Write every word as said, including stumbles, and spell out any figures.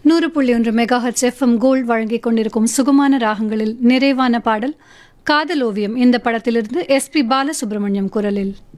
நூறு புள்ளி ஒன்று மெகா ஹெர்ட்ஸ் எஃப்எம் கோல்ட் வழங்கிக் கொண்டிருக்கும் சுகமான ராகங்களில் நிறைவான பாடல் காதல் ஓவியம் இந்த படத்திலிருந்து எஸ் பி பாலசுப்ரமணியம் குரலில்.